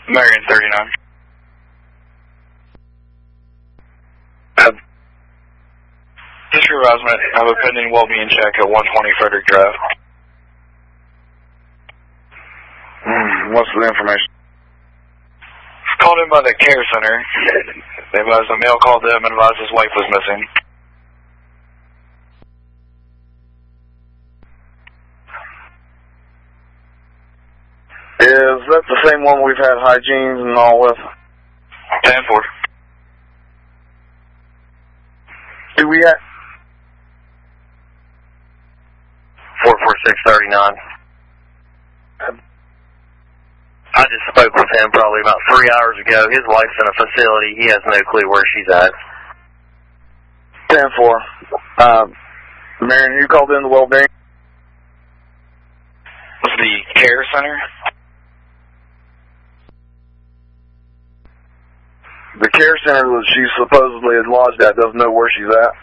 Marion 39. Just for advisement, I have a pending well-being check at 120 Frederick Drive. What's the information? Called in by the care center. They advised a male called them and advised his wife was missing. Is that the same one we've had hygienes and all with? 10-4. Do we have 44639. I just spoke with him probably about 3 hours ago. His wife's in a facility. He has no clue where she's at. 10-4. Marion, you called in the well-being? Was the care center? The care center that she supposedly is lodged at doesn't know where she's at.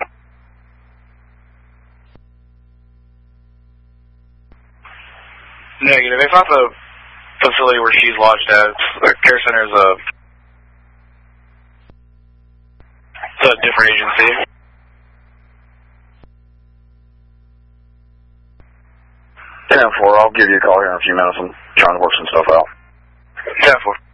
Negative. It's not the facility where she's lodged at. The care center is a different agency. I'll give you a call here in a few minutes. I'm trying to work some stuff out. 10-4.